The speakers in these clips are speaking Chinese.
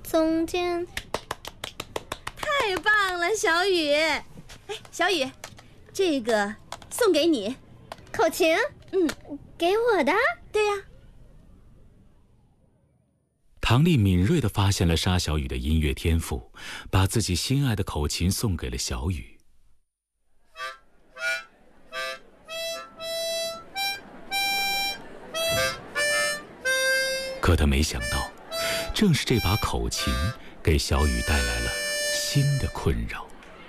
从前。 太棒了，小雨！哎，小雨，这个送给你。 口琴？给我的？ 对呀。 唐丽敏锐地发现了沙小雨的音乐天赋，把自己心爱的口琴送给了小雨。可他没想到，正是这把口琴给小雨带来了新的困扰。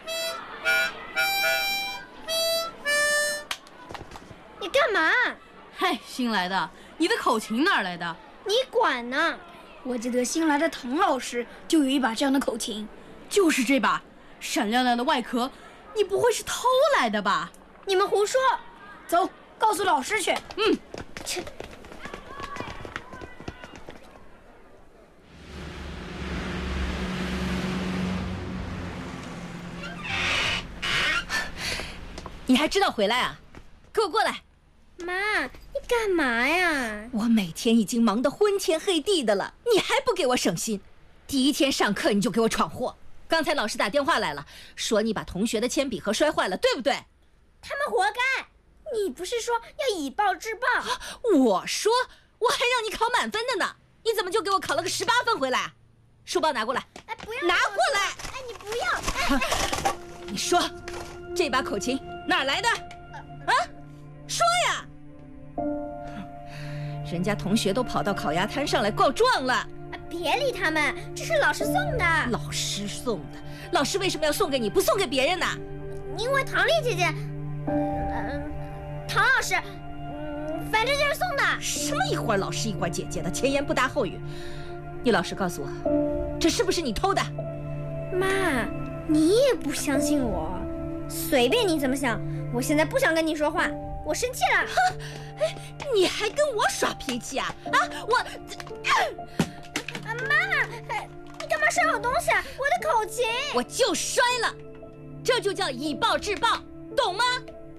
你干嘛？ 嗨，新来的，你的口琴哪儿来的？ 你管呢？ 我记得新来的唐老师就有一把这样的口琴， 就是这把，闪亮亮的外壳，你不会是偷来的吧？ 你们胡说！ 走，告诉老师去。 切！ 你还知道回来啊？给我过来！ 妈，你干嘛呀？ 我每天已经忙得昏天黑地的了，你还不给我省心？第一天上课你就给我闯祸。刚才老师打电话来了，说你把同学的铅笔盒摔坏了，对不对？ 他们活该！你不是说要以暴制暴？ 我说，我还让你考满分的呢，你怎么就给我考了个18分回来？书包拿过来！ 哎，不要！ 拿过来！ 哎，你不要！ 你说，这把口琴哪儿来的？啊？说呀！人家同学都跑到烤鸭摊上来告状了。 别理他们，这是老师送的。 老师送的？老师为什么要送给你，不送给别人呢？ 因为唐丽姐姐，唐老师，反正就是送的。 什么一会儿老师一会儿姐姐的，前言不搭后语。你老实告诉我，这是不是你偷的？ 妈，你也不相信我，随便你怎么想。我现在不想跟你说话，我生气了。 哼，哎，你还跟我耍脾气啊？啊， 妈，你干嘛摔我东西啊？我的口琴！ 我就摔了，这就叫以暴制暴，懂吗？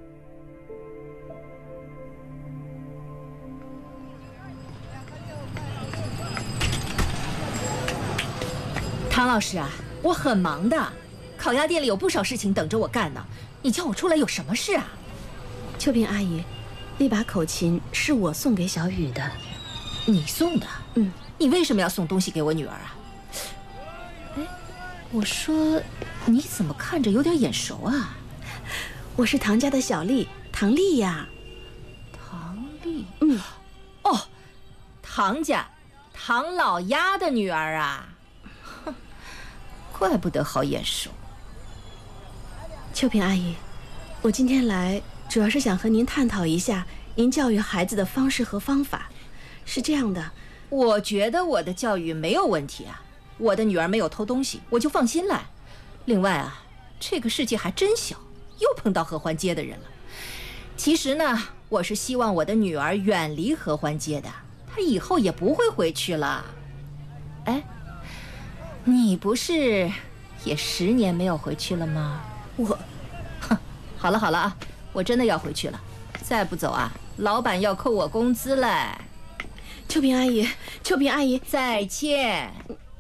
唐老师啊，我很忙的，烤鸭店里有不少事情等着我干呢。你叫我出来有什么事啊？ 秋萍阿姨，那把口琴是我送给小雨的。 你送的？你为什么要送东西给我女儿啊？哎，我说，你怎么看着有点眼熟啊？ 我是唐家的小丽，唐丽呀。 唐丽？哦，唐家，唐老鸭的女儿啊。哼，怪不得好眼熟。 秋萍阿姨，我今天来主要是想和您探讨一下您教育孩子的方式和方法。是这样的， 我觉得我的教育没有问题啊，我的女儿没有偷东西，我就放心了。另外啊，这个世界还真小，又碰到合欢街的人了。其实呢，我是希望我的女儿远离合欢街的，她以后也不会回去了。哎，你不是也10年没有回去了吗？好了好了啊，我真的要回去了，再不走啊，老板要扣我工资嘞。 秋萍阿姨，秋萍阿姨， 再见。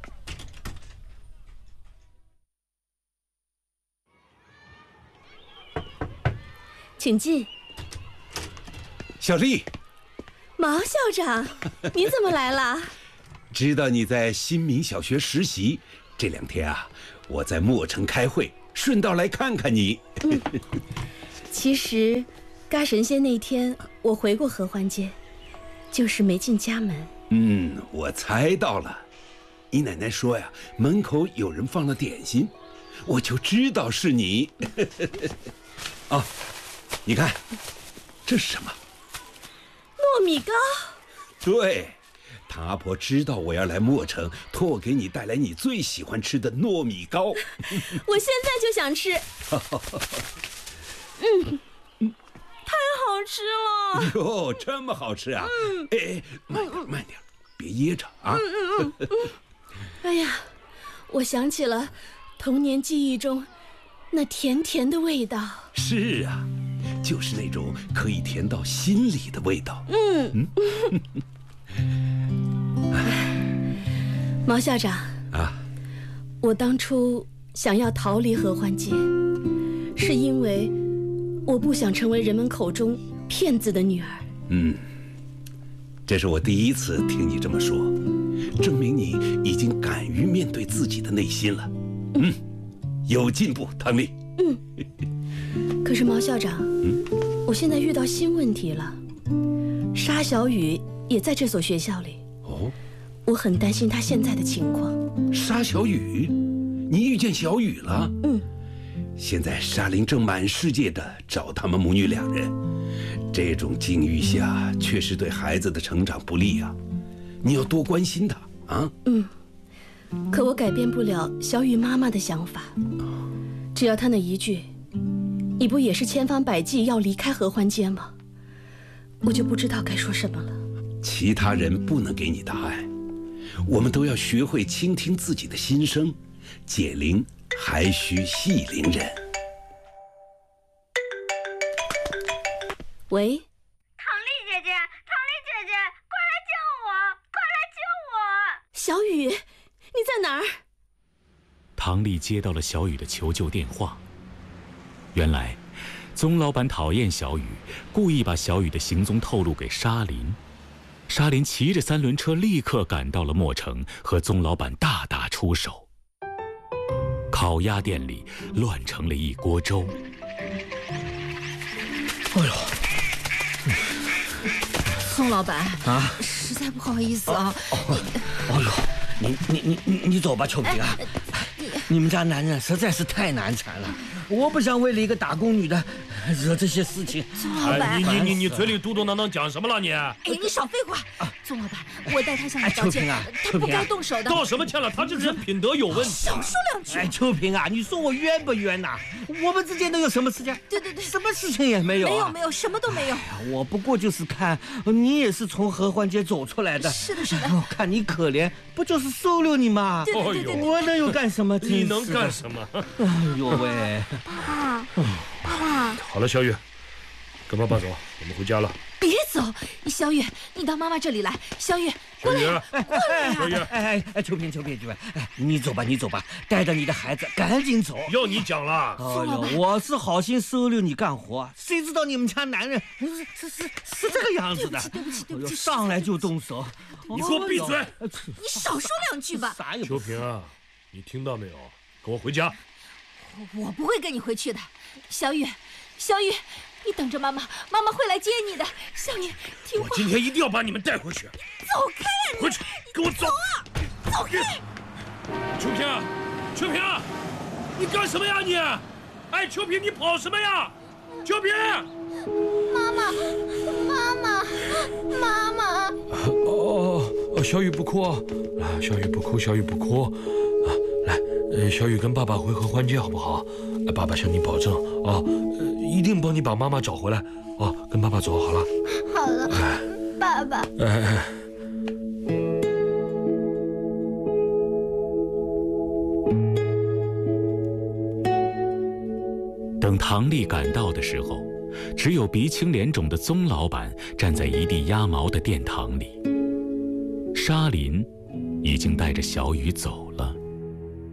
请进。 小丽， 毛校长，您怎么来了？ 知道你在新民小学实习，这2天啊，我在墨城开会，顺道来看看你。 其实，嘎神仙那天我回过合欢街，就是没进家门。 我猜到了，你奶奶说呀，门口有人放了点心，我就知道是你。啊，你看，这是什么？ 糯米糕。 对，唐阿婆知道我要来墨城，托我给你带来你最喜欢吃的糯米糕。 我现在就想吃。太好吃了！ 哟，这么好吃啊！哎，慢点，别噎着啊！ 哎呀，我想起了童年记忆中那甜甜的味道。 是啊，就是那种可以甜到心里的味道。 毛校长， 啊， 我当初想要逃离合欢街，是因为我不想成为人们口中骗子的女儿。 这是我第一次听你这么说，证明你已经敢于面对自己的内心了。有进步，唐丽。 可是毛校长，我现在遇到新问题了。沙小雨也在这所学校里。 哦， 我很担心她现在的情况。 沙小雨，你遇见小雨了？现在沙林正满世界的找他们母女两人，这种境遇下确实对孩子的成长不利啊！你要多关心她啊！ 可我改变不了小雨妈妈的想法，只要她那一句“你不也是千方百计要离开合欢街吗”，我就不知道该说什么了。 其他人不能给你答案，我们都要学会倾听自己的心声，解铃还须系铃人。 喂， 唐丽姐姐，唐丽姐姐，快来救我，快来救我！ 小雨，你在哪儿？ 唐丽接到了小雨的求救电话。原来，宗老板讨厌小雨，故意把小雨的行踪透露给沙林。沙林骑着3轮车立刻赶到了墨城，和宗老板大打出手。烤鸭店里乱成了一锅粥。 哎呦！ 宋老板啊， 实在不好意思啊。 哎呦，你走吧，秋萍啊。你们家男人实在是太难缠了，我不想为了一个打工女的惹这些事情。 宋老板， 你嘴里嘟嘟囔囔讲什么了你？ 哎，你少废话。宋老板，我代他向你道歉，他不该动手的。 道什么歉了？他这人品德有问题。 少说两句。 哎，秋萍啊，你说我冤不冤呐？我们之间都有什么事情？ 对， 什么事情也没有。 没有，什么都没有。 我不过就是看你也是从合欢街走出来的。 是的。 我看你可怜，不就是收留你吗？ 对， 我能有干什么？ 你能干什么？ 哎呦喂！ 爸爸， 好了，小雨，跟爸爸走，我们回家了。 别走，小雨，你到妈妈这里来。小雨，过来， 小雨， 哎，秋萍，哎，你走吧，带着你的孩子赶紧走。 要你讲了。 哎呦，我是好心收留你干活，谁知道你们家男人是这个样子的。 对不起， 上来就动手。 你给我闭嘴！ 你少说两句吧。 秋萍啊，你听到没有？跟我回家。 我不会跟你回去的，小雨，你等着妈妈会来接你的。小雨，听话。 我今天一定要把你们带回去。 走开呀！ 回去，跟我走啊！走开！ 秋萍，你干什么呀你？哎，秋萍，你跑什么呀？秋萍！ 妈妈。 小雨不哭啊！小雨不哭。来，小雨跟爸爸回合欢街好不好？爸爸向你保证啊，一定帮你把妈妈找回来啊！跟爸爸走好了。 好了，爸爸。 等唐丽赶到的时候，只有鼻青脸肿的宗老板站在一地鸭毛的殿堂里。沙林已经带着小雨走了。